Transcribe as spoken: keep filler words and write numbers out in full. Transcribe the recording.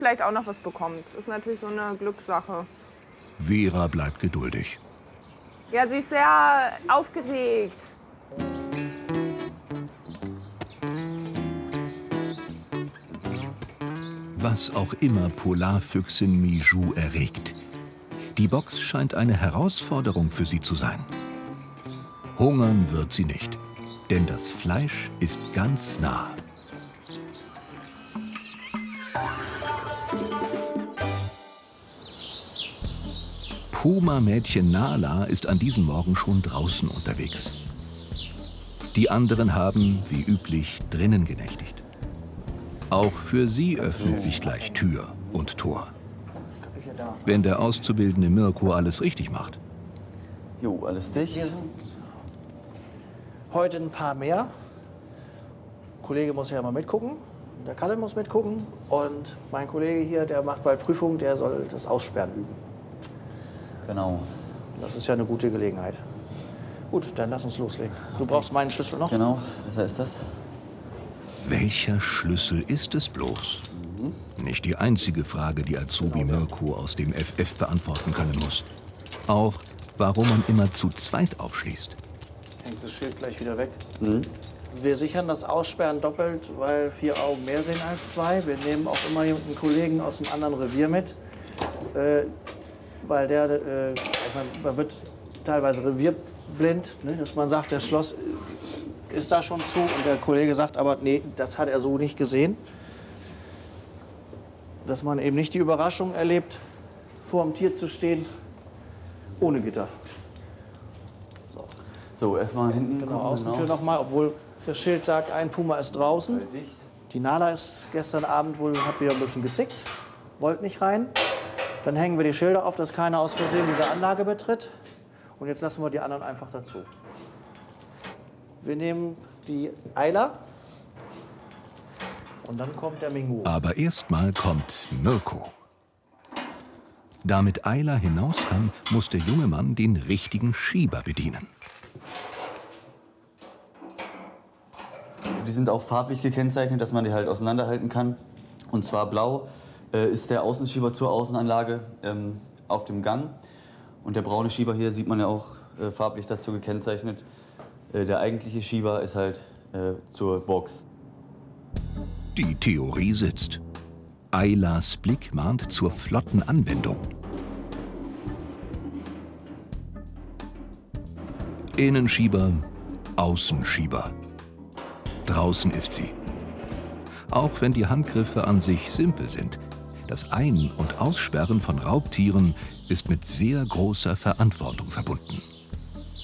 vielleicht auch noch was bekommt. Ist natürlich so eine Glückssache. Vera bleibt geduldig. Ja, sie ist sehr aufgeregt. Was auch immer Polarfüchsin Mijou erregt. Die Box scheint eine Herausforderung für sie zu sein. Hungern wird sie nicht, denn das Fleisch ist ganz nah. Puma-Mädchen Nala ist an diesem Morgen schon draußen unterwegs. Die anderen haben, wie üblich, drinnen genächtigt. Auch für sie öffnet sich gleich Tür und Tor. Wenn der auszubildende Mirko alles richtig macht. Jo, alles dicht. Hier sind heute ein paar mehr. Der Kollege muss ja mal mitgucken. Der Kalle muss mitgucken. Und mein Kollege hier, der macht bald Prüfung, der soll das Aussperren üben. Genau. Das ist ja eine gute Gelegenheit. Gut, dann lass uns loslegen. Du brauchst meinen Schlüssel noch? Genau, was heißt das? Welcher Schlüssel ist es bloß? Mhm. Nicht die einzige Frage, die Azubi Mirko aus dem F F beantworten können muss. Auch, warum man immer zu zweit aufschließt. Hängst das Schild gleich wieder weg. Mhm. Wir sichern das Aussperren doppelt, weil vier Augen mehr sehen als zwei. Wir nehmen auch immer einen Kollegen aus einem anderen Revier mit. Äh, weil der, äh, ich mein, man wird teilweise revierblind, ne, dass man sagt, das Schloss ist da schon zu und der Kollege sagt, aber nee, das hat er so nicht gesehen. Dass man eben nicht die Überraschung erlebt, vor dem Tier zu stehen, ohne Gitter. So, so erstmal hinten. Genau, kommen, Außentür genau. noch mal, obwohl das Schild sagt, ein Puma ist draußen. Die Nala ist gestern Abend wohl, hat wieder ein bisschen gezickt, wollte nicht rein. Dann hängen wir die Schilder auf, dass keiner aus Versehen diese Anlage betritt. Und jetzt lassen wir die anderen einfach dazu. Wir nehmen die Eiler und dann kommt der Mingu. Aber erstmal kommt Mirko. Damit Ayla hinaus kann, muss der junge Mann den richtigen Schieber bedienen. Die sind auch farblich gekennzeichnet, dass man die halt auseinanderhalten kann. Und zwar blau äh, ist der Außenschieber zur Außenanlage ähm, auf dem Gang. Und der braune Schieber hier sieht man ja auch äh, farblich dazu gekennzeichnet. Äh, der eigentliche Schieber ist halt äh, zur Box. Die Theorie sitzt. Aylas Blick mahnt zur flotten Anwendung. Innenschieber, Außenschieber. Draußen ist sie. Auch wenn die Handgriffe an sich simpel sind, das Ein- und Aussperren von Raubtieren ist mit sehr großer Verantwortung verbunden.